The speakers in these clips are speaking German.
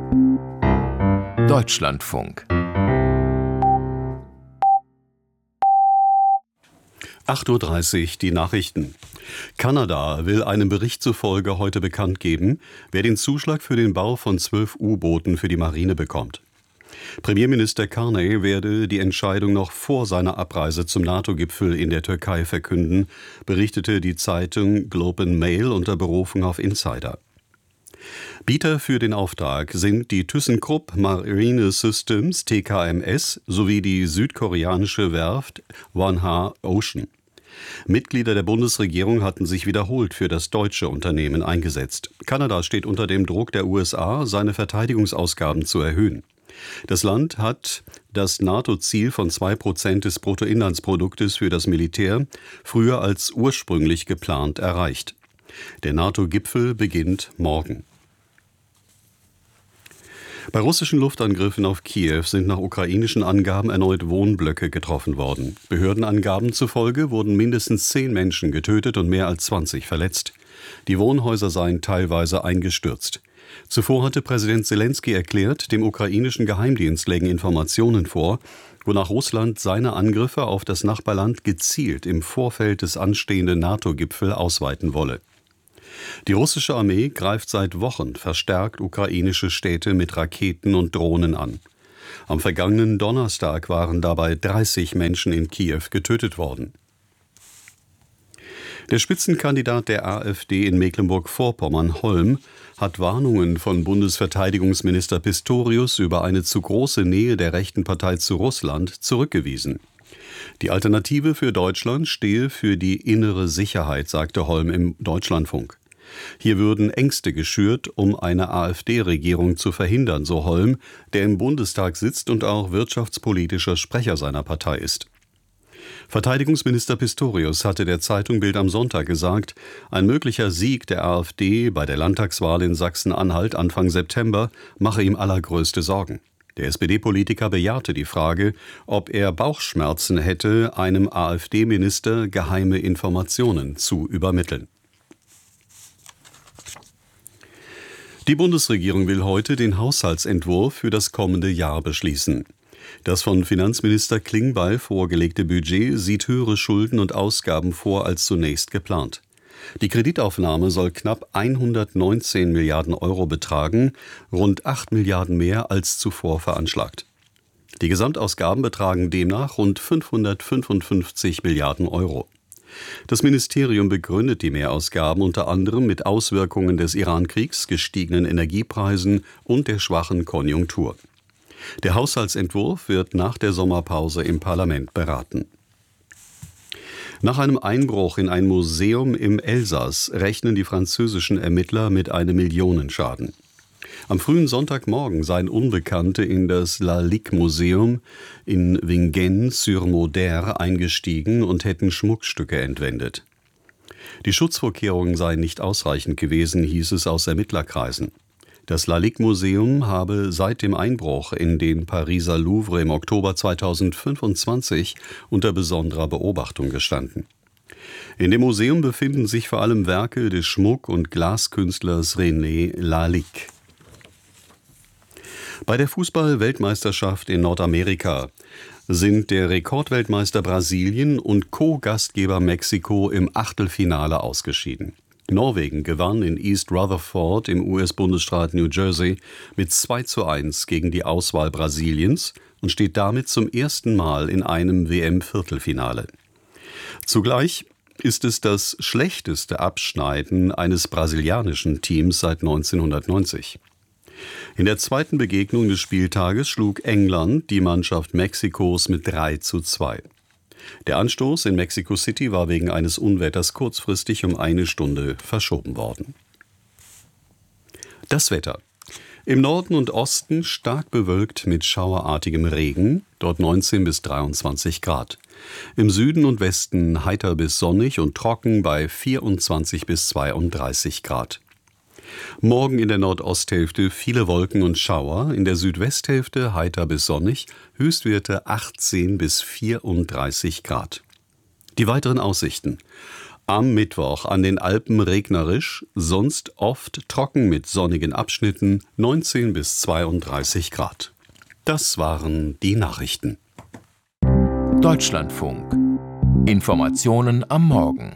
Deutschlandfunk 8:30 Uhr die Nachrichten. Kanada will einem Bericht zufolge heute bekannt geben, wer den Zuschlag für den Bau von 12 U-Booten für die Marine bekommt. Premierminister Carney werde die Entscheidung noch vor seiner Abreise zum NATO-Gipfel in der Türkei verkünden, berichtete die Zeitung Globe and Mail unter Berufung auf Insider. Bieter für den Auftrag sind die ThyssenKrupp Marine Systems (TKMS) sowie die südkoreanische Werft Wonhua Ocean. Mitglieder der Bundesregierung hatten sich wiederholt für das deutsche Unternehmen eingesetzt. Kanada steht unter dem Druck der USA, seine Verteidigungsausgaben zu erhöhen. Das Land hat das NATO-Ziel von 2% des Bruttoinlandsproduktes für das Militär früher als ursprünglich geplant erreicht. Der NATO-Gipfel beginnt morgen. Bei russischen Luftangriffen auf Kiew sind nach ukrainischen Angaben erneut Wohnblöcke getroffen worden. Behördenangaben zufolge wurden mindestens 10 Menschen getötet und mehr als 20 verletzt. Die Wohnhäuser seien teilweise eingestürzt. Zuvor hatte Präsident Selenskyj erklärt, dem ukrainischen Geheimdienst lägen Informationen vor, wonach Russland seine Angriffe auf das Nachbarland gezielt im Vorfeld des anstehenden NATO-Gipfels ausweiten wolle. Die russische Armee greift seit Wochen verstärkt ukrainische Städte mit Raketen und Drohnen an. Am vergangenen Donnerstag waren dabei 30 Menschen in Kiew getötet worden. Der Spitzenkandidat der AfD in Mecklenburg-Vorpommern, Holm, hat Warnungen von Bundesverteidigungsminister Pistorius über eine zu große Nähe der rechten Partei zu Russland zurückgewiesen. Die Alternative für Deutschland stehe für die innere Sicherheit, sagte Holm im Deutschlandfunk. Hier würden Ängste geschürt, um eine AfD-Regierung zu verhindern, so Holm, der im Bundestag sitzt und auch wirtschaftspolitischer Sprecher seiner Partei ist. Verteidigungsminister Pistorius hatte der Zeitung Bild am Sonntag gesagt, ein möglicher Sieg der AfD bei der Landtagswahl in Sachsen-Anhalt Anfang September mache ihm allergrößte Sorgen. Der SPD-Politiker bejahte die Frage, ob er Bauchschmerzen hätte, einem AfD-Minister geheime Informationen zu übermitteln. Die Bundesregierung will heute den Haushaltsentwurf für das kommende Jahr beschließen. Das von Finanzminister Klingbeil vorgelegte Budget sieht höhere Schulden und Ausgaben vor als zunächst geplant. Die Kreditaufnahme soll knapp 119 Milliarden Euro betragen, rund 8 Milliarden mehr als zuvor veranschlagt. Die Gesamtausgaben betragen demnach rund 555 Milliarden Euro. Das Ministerium begründet die Mehrausgaben unter anderem mit Auswirkungen des Iran-Kriegs, gestiegenen Energiepreisen und der schwachen Konjunktur. Der Haushaltsentwurf wird nach der Sommerpause im Parlament beraten. Nach einem Einbruch in ein Museum im Elsass rechnen die französischen Ermittler mit einem Millionenschaden. Am frühen Sonntagmorgen seien Unbekannte in das Lalique-Museum in Vingennes-sur-Moder eingestiegen und hätten Schmuckstücke entwendet. Die Schutzvorkehrungen seien nicht ausreichend gewesen, hieß es aus Ermittlerkreisen. Das Lalique-Museum habe seit dem Einbruch in den Pariser Louvre im Oktober 2025 unter besonderer Beobachtung gestanden. In dem Museum befinden sich vor allem Werke des Schmuck- und Glaskünstlers René Lalique. Bei der Fußball-Weltmeisterschaft in Nordamerika sind der Rekordweltmeister Brasilien und Co-Gastgeber Mexiko im Achtelfinale ausgeschieden. Norwegen gewann in East Rutherford im US-Bundesstaat New Jersey mit 2:1 gegen die Auswahl Brasiliens und steht damit zum ersten Mal in einem WM-Viertelfinale. Zugleich ist es das schlechteste Abschneiden eines brasilianischen Teams seit 1990. In der zweiten Begegnung des Spieltages schlug England die Mannschaft Mexikos mit 3:2. Der Anstoß in Mexico City war wegen eines Unwetters kurzfristig um 1 Stunde verschoben worden. Das Wetter. Im Norden und Osten stark bewölkt mit schauerartigem Regen, dort 19 bis 23 Grad. Im Süden und Westen heiter bis sonnig und trocken bei 24 bis 32 Grad. Morgen in der Nordosthälfte viele Wolken und Schauer, in der Südwesthälfte heiter bis sonnig, Höchstwerte 18 bis 34 Grad. Die weiteren Aussichten. Am Mittwoch an den Alpen regnerisch, sonst oft trocken mit sonnigen Abschnitten, 19 bis 32 Grad. Das waren die Nachrichten. Deutschlandfunk. Informationen am Morgen.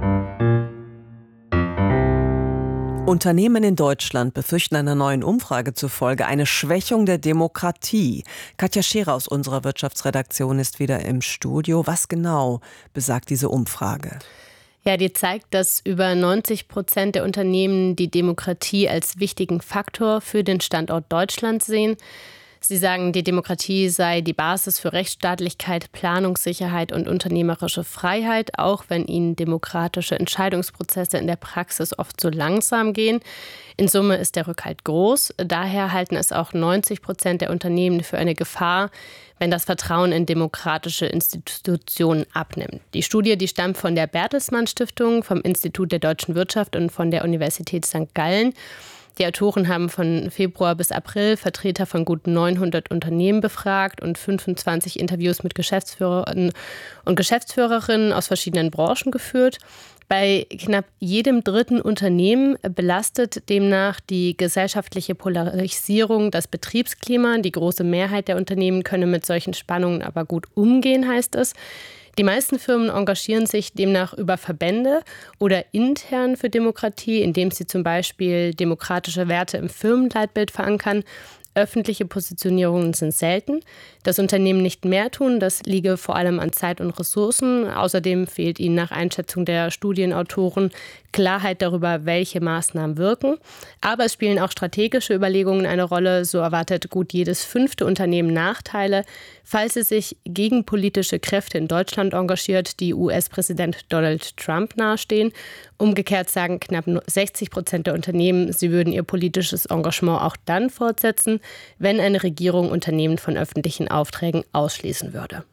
Unternehmen in Deutschland befürchten einer neuen Umfrage zufolge eine Schwächung der Demokratie. Katja Scherer aus unserer Wirtschaftsredaktion ist wieder im Studio. Was genau besagt diese Umfrage? Ja, die zeigt, dass über 90% der Unternehmen die Demokratie als wichtigen Faktor für den Standort Deutschland sehen. Sie sagen, die Demokratie sei die Basis für Rechtsstaatlichkeit, Planungssicherheit und unternehmerische Freiheit, auch wenn ihnen demokratische Entscheidungsprozesse in der Praxis oft so langsam gehen. In Summe ist der Rückhalt groß. Daher halten es auch 90% der Unternehmen für eine Gefahr, wenn das Vertrauen in demokratische Institutionen abnimmt. Die Studie, die stammt von der Bertelsmann Stiftung, vom Institut der deutschen Wirtschaft und von der Universität St. Gallen. Die Autoren haben von Februar bis April Vertreter von gut 900 Unternehmen befragt und 25 Interviews mit Geschäftsführern und Geschäftsführerinnen aus verschiedenen Branchen geführt. Bei knapp jedem dritten Unternehmen belastet demnach die gesellschaftliche Polarisierung das Betriebsklima. Die große Mehrheit der Unternehmen könne mit solchen Spannungen aber gut umgehen, heißt es. Die meisten Firmen engagieren sich demnach über Verbände oder intern für Demokratie, indem sie zum Beispiel demokratische Werte im Firmenleitbild verankern. Öffentliche Positionierungen sind selten. Das Unternehmen nicht mehr tun, das liege vor allem an Zeit und Ressourcen. Außerdem fehlt ihnen nach Einschätzung der Studienautoren Klarheit darüber, welche Maßnahmen wirken. Aber es spielen auch strategische Überlegungen eine Rolle. So erwartet gut jedes 5. Unternehmen Nachteile, falls es sich gegen politische Kräfte in Deutschland engagiert, die US-Präsident Donald Trump nahestehen. Umgekehrt sagen knapp 60% der Unternehmen, sie würden ihr politisches Engagement auch dann fortsetzen, wenn eine Regierung Unternehmen von öffentlichen Aufträgen ausschließen würde.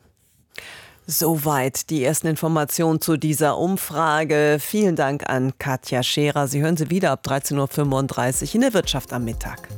Soweit die ersten Informationen zu dieser Umfrage. Vielen Dank an Katja Scherer. Sie hören sie wieder ab 13.35 Uhr in der Wirtschaft am Mittag.